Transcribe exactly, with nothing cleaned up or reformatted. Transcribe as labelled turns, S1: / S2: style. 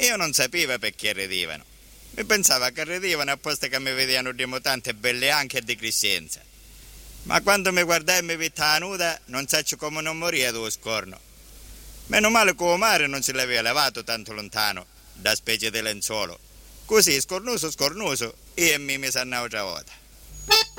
S1: io non sapevo perché ridevano. Mi pensava che ridevano apposta che mi vedevano di mutante belle anche di crescenza. Ma quando mi guardai e mi vetta nuda, non saccio come non morire dallo scorno. Meno male che il mare non si l'aveva levato tanto lontano, da specie di lenzuolo. Così, scornuso, scornuso, io mi mi sanno un'altra volta.